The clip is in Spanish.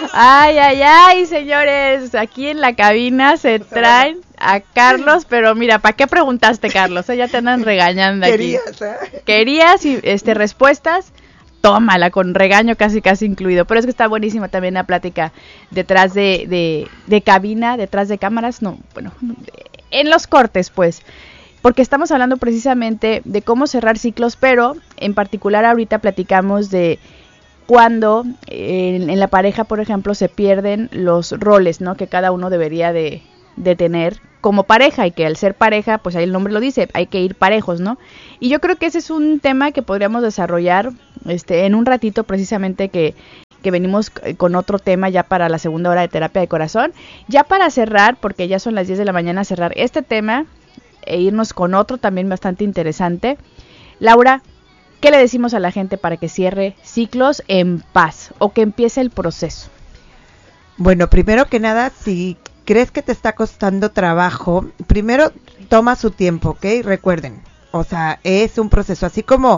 Ay, ay, ay, señores, aquí en la cabina se traen a Carlos, pero mira, ¿para qué preguntaste, Carlos? Ya te andan regañando aquí. Querías y respuestas, tómala, con regaño casi incluido. Pero es que está buenísima también la plática detrás de cabina, detrás de cámaras, no, bueno, en los cortes, pues. Porque estamos hablando precisamente de cómo cerrar ciclos, pero en particular ahorita platicamos de cuando en la pareja, por ejemplo, se pierden los roles, ¿no? Que cada uno debería de tener como pareja, y que al ser pareja, pues ahí el nombre lo dice, hay que ir parejos, ¿no? Y yo creo que ese es un tema que podríamos desarrollar en un ratito, precisamente que venimos con otro tema ya para la segunda hora de terapia de corazón. Ya para cerrar, porque ya son las 10 de la mañana, cerrar este tema e irnos con otro también bastante interesante. Laura, ¿qué le decimos a la gente para que cierre ciclos en paz o que empiece el proceso? Bueno, primero que nada, si crees que te está costando trabajo, primero toma su tiempo, ¿ok? Recuerden, o sea, es un proceso, así como